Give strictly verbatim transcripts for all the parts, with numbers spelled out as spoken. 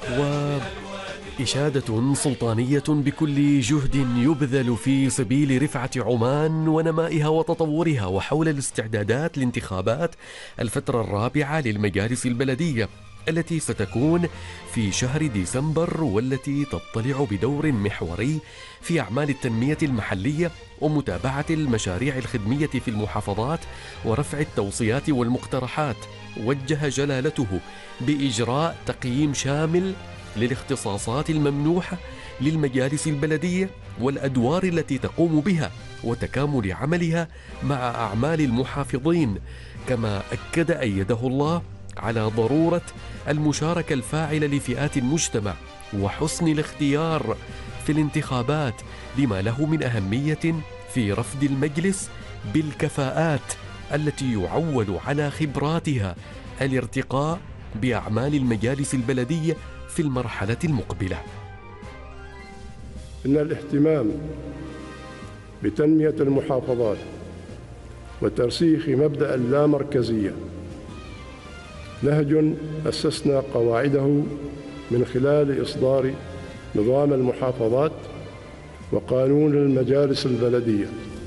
وإشادة سلطانية بكل جهد يبذل في سبيل رفعة عمان ونمائها وتطورها، وحول الاستعدادات لانتخابات الفترة الرابعة للمجالس البلدية التي ستكون في شهر ديسمبر، والتي تضطلع بدور محوري في أعمال التنمية المحلية ومتابعة المشاريع الخدمية في المحافظات ورفع التوصيات والمقترحات. وجه جلالته بإجراء تقييم شامل للاختصاصات الممنوحة للمجالس البلدية والأدوار التي تقوم بها وتكامل عملها مع أعمال المحافظين، كما أكد أيده الله على ضرورة المشاركة الفاعلة لفئات المجتمع وحسن الاختيار في الانتخابات لما له من أهمية في رفد المجلس بالكفاءات التي يعول على خبراتها الارتقاء بأعمال المجالس البلدية في المرحلة المقبلة. إن الاهتمام بتنمية المحافظات وترسيخ مبدأ اللامركزية نهج أسسنا قواعده من خلال إصدار نظام المحافظات وقانون المجالس البلدية،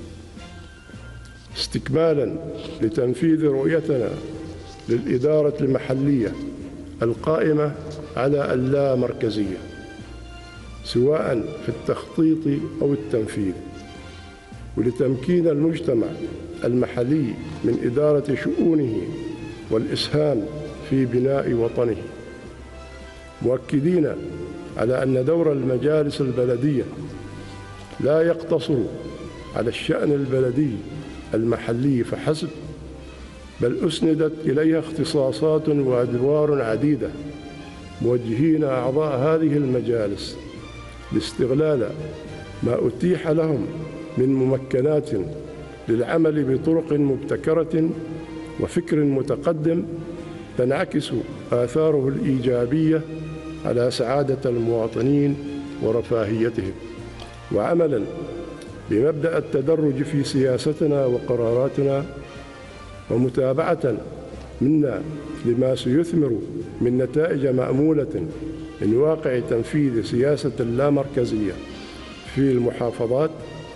استكمالا لتنفيذ رؤيتنا للإدارة المحلية القائمة على اللامركزية سواء في التخطيط أو التنفيذ، ولتمكين المجتمع المحلي من إدارة شؤونه والإسهام في بناء وطنه، مؤكدين على أن دور المجالس البلدية لا يقتصر على الشأن البلدي المحلي فحسب، بل أسندت إليها اختصاصات وأدوار عديدة، موجهين أعضاء هذه المجالس لاستغلال ما أتيح لهم من ممكنات للعمل بطرق مبتكرة وفكر متقدم تنعكس آثاره الإيجابية على سعادة المواطنين ورفاهيتهم، وعملاً بمبدأ التدرج في سياستنا وقراراتنا، ومتابعة منا لما سيثمر من نتائج مأمولة من واقع تنفيذ سياسة اللامركزية في المحافظات،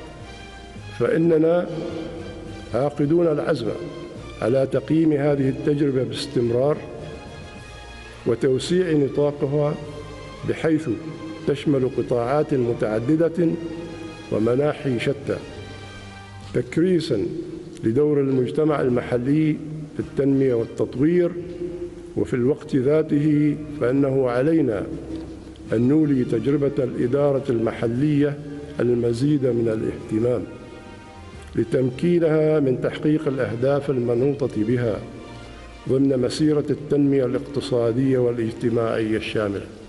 فإننا عاقدون العزم على تقييم هذه التجربة باستمرار وتوسيع نطاقها بحيث تشمل قطاعات متعددة ومناحي شتى، تكريساً لدور المجتمع المحلي في التنمية والتطوير. وفي الوقت ذاته فإنه علينا أن نولي تجربة الإدارة المحلية المزيد من الاهتمام لتمكينها من تحقيق الأهداف المنوطة بها ضمن مسيرة التنمية الاقتصادية والاجتماعية الشاملة.